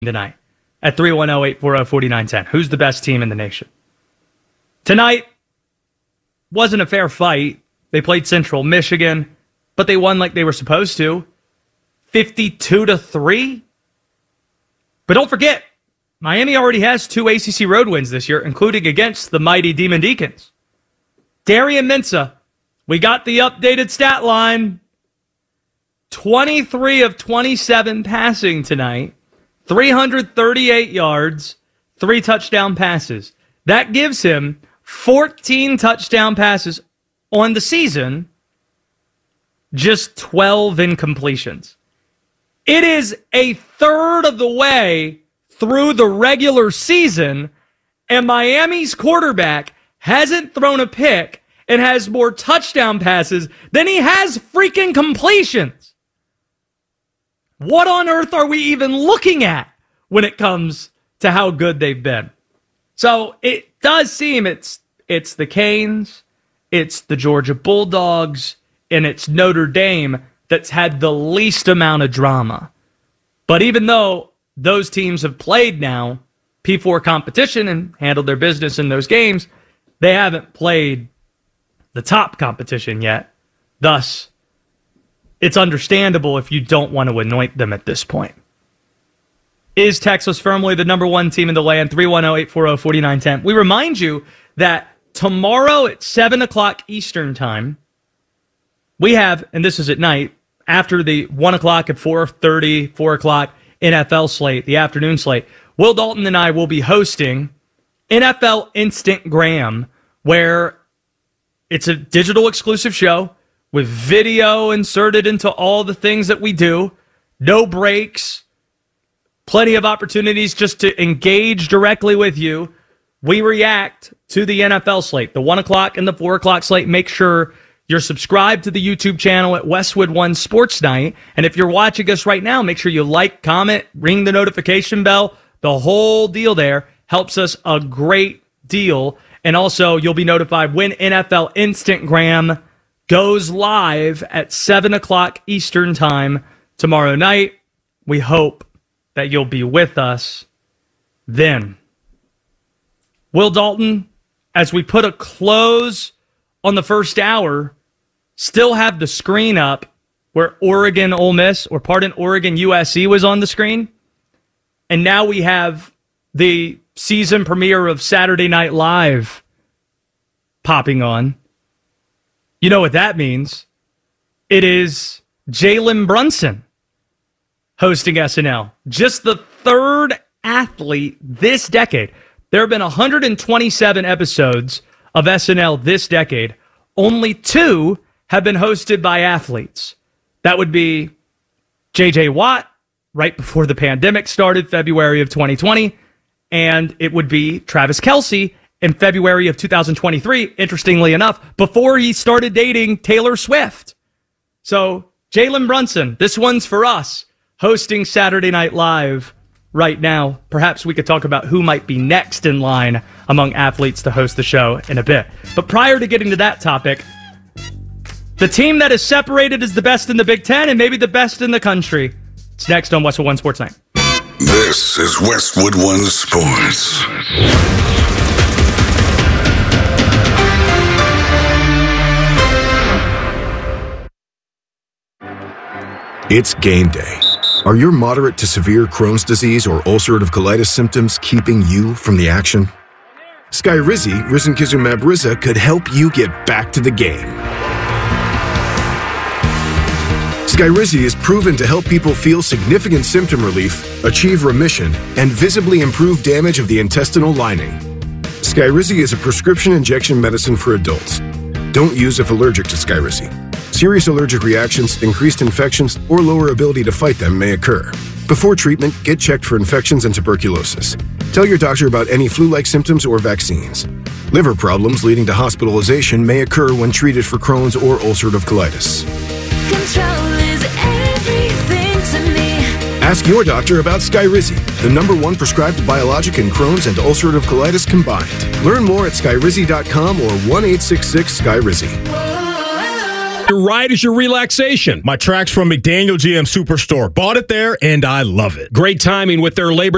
tonight at 310-840-4910. Who's the best team in the nation? Tonight wasn't a fair fight. They played Central Michigan, but they won like they were supposed to, 52-3. But don't forget, Miami already has 2 ACC road wins this year, including against the mighty Demon Deacons. Darian Mensah, we got the updated stat line. 23 of 27 passing tonight, 338 yards, 3 touchdown passes. That gives him 14 touchdown passes on the season, just 12 incompletions. It is a third of the way through the regular season, and Miami's quarterback hasn't thrown a pick and has more touchdown passes than he has freaking completions. What on earth are we even looking at when it comes to how good they've been? So it does seem it's the Canes, it's the Georgia Bulldogs, and it's Notre Dame that's had the least amount of drama. But even though those teams have played now P4 competition and handled their business in those games, they haven't played the top competition yet. Thus, it's understandable if you don't want to anoint them at this point. Is Texas firmly the number one team in the land? 310-840-4910. We remind you that tomorrow at 7 o'clock Eastern time, we have, and this is at night, after the 1 o'clock at 4:30, 4 o'clock NFL slate, the afternoon slate, Will Dalton and I will be hosting NFL Instant Graham, where it's a digital exclusive show with video inserted into all the things that we do, no breaks, plenty of opportunities just to engage directly with you. We react to the NFL slate, the 1 o'clock and the 4 o'clock slate. Make sure you're subscribed to the YouTube channel at Westwood One Sports Night. And if you're watching us right now, make sure you like, comment, ring the notification bell. The whole deal there helps us a great deal. And also, you'll be notified when NFL Instant Graham goes live at 7 o'clock Eastern time tomorrow night. We hope that you'll be with us then. Will Dalton, as we put a close on the first hour, still have the screen up where Oregon Oregon USC was on the screen. And now we have the season premiere of Saturday Night Live popping on. You know what that means. It is Jalen Brunson hosting SNL. Just the third athlete this decade. There have been 127 episodes of SNL this decade. Only 2 have been hosted by athletes. That would be J.J. Watt, right before the pandemic started, February of 2020, and it would be Travis Kelce in February of 2023, interestingly enough, before he started dating Taylor Swift. So, Jalen Brunson, this one's for us, hosting Saturday Night Live right now. Perhaps we could talk about who might be next in line among athletes to host the show in a bit. But prior to getting to that topic, the team that is separated is the best in the Big Ten and maybe the best in the country. It's next on Westwood One Sports Night. This is Westwood One Sports. It's game day. Are your moderate to severe Crohn's disease or ulcerative colitis symptoms keeping you from the action? Skyrizi, risankizumab Riza, could help you get back to the game. Skyrizi is proven to help people feel significant symptom relief, achieve remission, and visibly improve damage of the intestinal lining. Skyrizi is a prescription injection medicine for adults. Don't use if allergic to Skyrizi. Serious allergic reactions, increased infections, or lower ability to fight them may occur. Before treatment, get checked for infections and tuberculosis. Tell your doctor about any flu-like symptoms or vaccines. Liver problems leading to hospitalization may occur when treated for Crohn's or ulcerative colitis. Control is everything to me. Ask your doctor about Skyrizi, the #1 prescribed biologic in Crohn's and ulcerative colitis combined. Learn more at skyrizi.com or 1-866-SKYRIZI. Your ride is your relaxation. My track's from McDaniel GM Superstore. Bought it there, and I love it. Great timing with their Labor